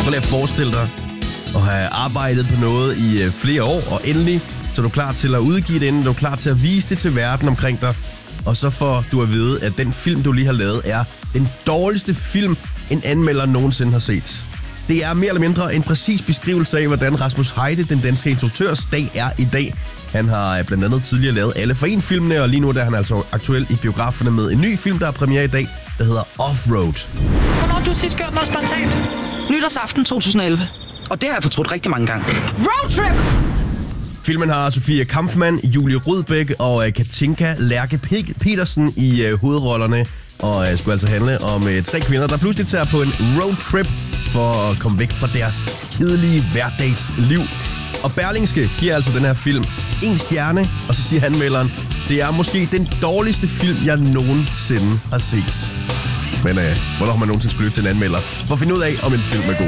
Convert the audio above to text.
Prøv lige at forestille dig at have arbejdet på noget i flere år, og endelig så er du klar til at udgive det, inden du er klar til at vise det til verden omkring dig. Og så får du at vide, at den film, du lige har lavet, er den dårligste film, en anmelder nogensinde har set. Det er mere eller mindre en præcis beskrivelse af, hvordan Rasmus Heide, den danske instruktørs dag, er i dag. Han har blandt andet tidligere lavet Alle for en filmene, og lige nu er han altså aktuel i biograferne med en ny film, der er premiere i dag, der hedder Offroad. Hvornår har du sidst gjort noget spontant? Nytårsaften 2011. Og det har jeg fortrudt rigtig mange gange. Roadtrip! Filmen har Sofie Kampmann, Julie Rudbæk og Katinka Lærke Petersen i hovedrollerne, og skulle altså handle om 3 kvinder, der pludselig tager på en roadtrip for at komme væk fra deres kedelige hverdagsliv. Og Berlingske giver altså den her film 1 stjerne, og så siger anmelderen, det er måske den dårligste film, jeg nogensinde har set. Men hvornår har man nogensinde skulle lytte til en anmelder? For at finde ud af, om en film er god.